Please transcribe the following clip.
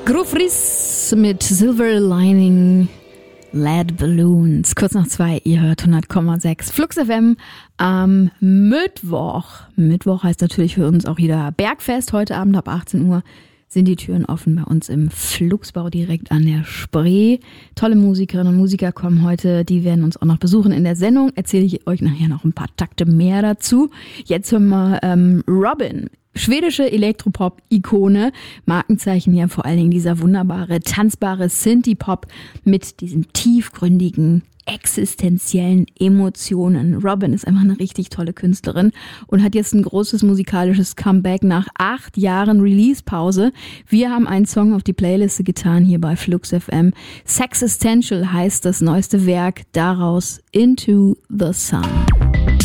Grufris mit Silver Lining Lead Balloons. Kurz nach 2, ihr hört 100,6 Flux FM am Mittwoch. Mittwoch heißt natürlich für uns auch wieder Bergfest. Heute Abend ab 18 Uhr sind die Türen offen bei uns im Fluxbau direkt an der Spree. Tolle Musikerinnen und Musiker kommen heute, die werden uns auch noch besuchen in der Sendung. Erzähle ich euch nachher noch ein paar Takte mehr dazu. Jetzt hören wir Robyn. Schwedische Elektropop-Ikone, Markenzeichen ja vor allen Dingen dieser wunderbare, tanzbare Synthie-Pop mit diesen tiefgründigen, existenziellen Emotionen. Robyn ist einfach eine richtig tolle Künstlerin und hat jetzt ein großes musikalisches Comeback nach 8 Jahren Release-Pause. Wir haben einen Song auf die Playliste getan hier bei Flux FM. Sexistential heißt das neueste Werk, daraus Into the Sun.